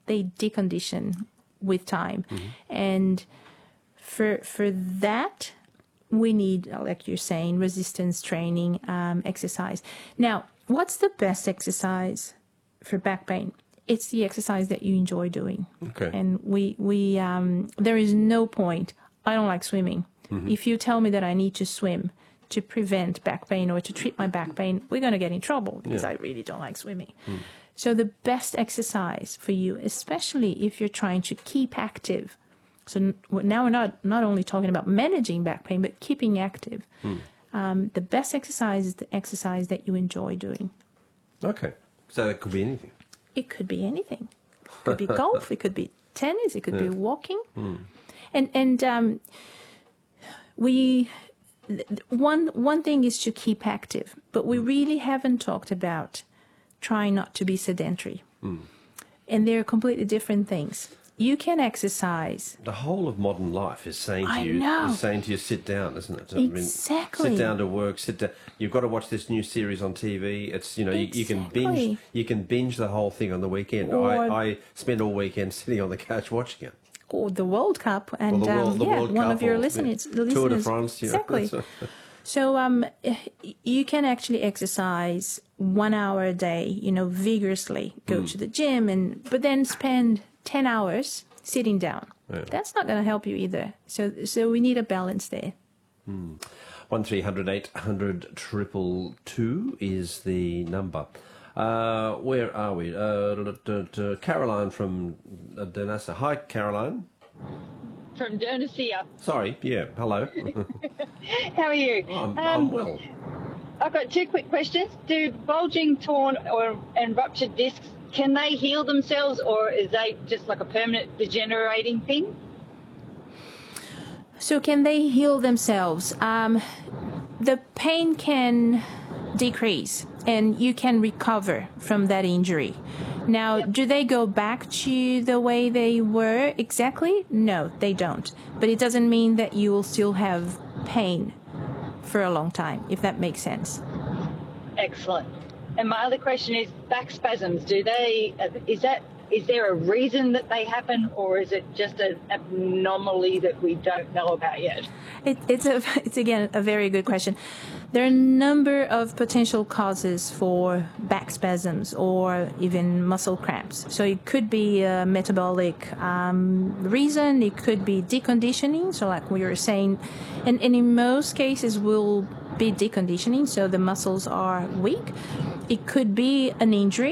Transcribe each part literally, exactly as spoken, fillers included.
they decondition with time. Mm-hmm. And for for that, we need, like you're saying, resistance training, um, exercise. Now, what's the best exercise for back pain? It's the exercise that you enjoy doing. Okay. And we, we um, there is no point. I don't like swimming. Mm-hmm. If you tell me that I need to swim to prevent back pain or to treat my back pain, we're going to get in trouble because yeah. I really don't like swimming. Mm. So the best exercise for you, especially if you're trying to keep active. So now we're not, not only talking about managing back pain, but keeping active. Mm. Um, the best exercise is the exercise that you enjoy doing. Okay. So it could be anything. It could be anything. It could be golf. It could be tennis. It could yeah. be walking. Mm. And and um, we one one thing is to keep active, but we really haven't talked about trying not to be sedentary. Mm. And they're completely different things. You can exercise. The whole of modern life is saying to I you, know. is saying to you, sit down, isn't it? Exactly. I mean, sit down to work. Sit down. You've got to watch this new series on T V. It's you know exactly. you, you can binge. You can binge the whole thing on the weekend. Or, I, I spend all weekend sitting on the couch watching it. Or the World Cup, and the World, um, the yeah, World one Cup of your or, listeners, yeah. the listeners, Tour de France, yeah. Exactly. So um, you can actually exercise one hour a day, you know, vigorously. Go mm. to the gym, and but then spend ten hours sitting down. Yeah. That's not going to help you either. So so we need a balance there. Mm. One three hundred eight hundred triple two is the number. Uh, where are we? Uh, Caroline from Dernassa. Hi, Caroline. From Dernasia. Sorry, yeah, hello. How are you? Oh, I'm, um, I'm well. I've got two quick questions. Do bulging, torn, or and ruptured discs, can they heal themselves, or is they just like a permanent degenerating thing? So can they heal themselves? Um, the pain can decrease, and you can recover from that injury. Now, yep. do they go back to the way they were exactly? No, they don't. But it doesn't mean that you will still have pain for a long time, if that makes sense. Excellent. And my other question is back spasms. Do they, is that, is there a reason that they happen, or is it just an anomaly that we don't know about yet? It, it's, a, it's, again, a very good question. There are a number of potential causes for back spasms or even muscle cramps. So it could be a metabolic um, reason. It could be deconditioning. So like we were saying, and, and in most cases will be deconditioning. So the muscles are weak. It could be an injury.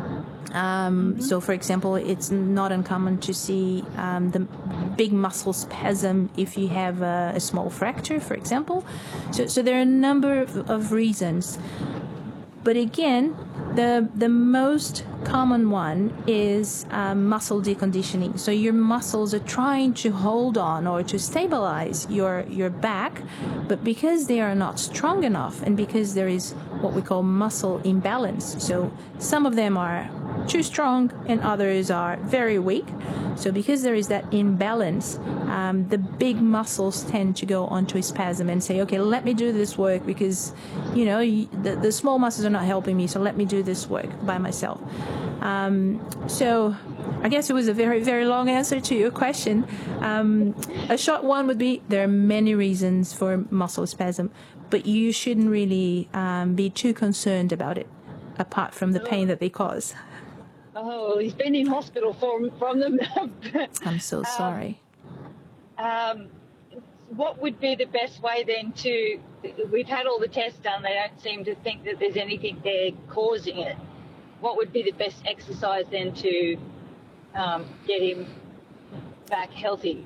Um, mm-hmm. So, for example, it's not uncommon to see um, the big muscle spasm if you have a, a small fracture, for example. So, so there are a number of, of reasons. But again, the the most common one is um, muscle deconditioning. So your muscles are trying to hold on or to stabilize your, your back, but because they are not strong enough and because there is what we call muscle imbalance. So some of them are too strong and others are very weak. So because there is that imbalance, um, the big muscles tend to go onto a spasm and say, okay, let me do this work because, you know, the, the small muscles are not helping me, so let me do this work by myself. Um, so I guess it was a very, very long answer to your question. Um, a short one would be there are many reasons for muscle spasm, but you shouldn't really um, be too concerned about it, apart from the pain that they cause. Oh, he's been in hospital from, from them. I'm so sorry. Um, um, what would be the best way then to, we've had all the tests done, they don't seem to think that there's anything there causing it. What would be the best exercise then to um, get him back healthy?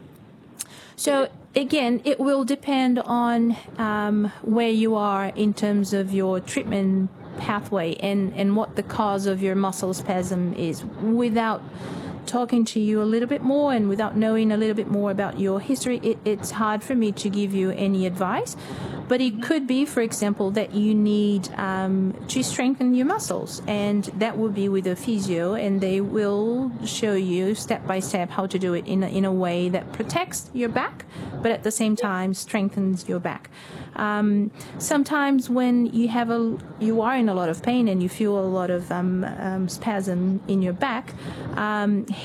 So again, it will depend on um, where you are in terms of your treatment pathway and, and what the cause of your muscle spasm is. Without talking to you a little bit more and without knowing a little bit more about your history, it, it's hard for me to give you any advice. But it could be, for example, that you need um, to strengthen your muscles, and that will be with a physio, and they will show you step by step how to do it in a, in a way that protects your back, but at the same time strengthens your back. Um, sometimes when you have a, you are in a lot of pain and you feel a lot of um, um, spasm in your back, um,